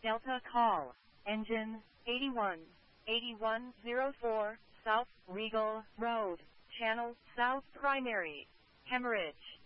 Delta call. Engine 8104, South Regal Road, Channel South Primary, Hemorrhage.